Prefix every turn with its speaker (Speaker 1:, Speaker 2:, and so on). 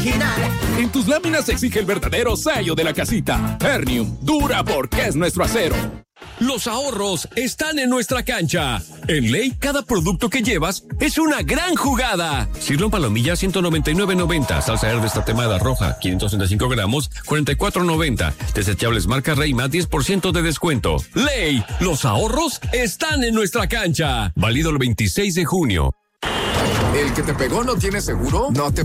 Speaker 1: original.
Speaker 2: En tus láminas se exige el verdadero sello de la casita. Ternium, dura porque es nuestro acero.
Speaker 3: Los ahorros están en nuestra cancha. En Ley, cada producto que llevas es una gran jugada. Sirloin palomilla, 199.90. Salsa Herdes tatemada roja, 565 gramos, 44.90. Desechables marca Reima, 10% de descuento. Ley, los ahorros están en nuestra cancha. Válido el 26 de junio.
Speaker 4: ¿El que te pegó no tiene seguro? No te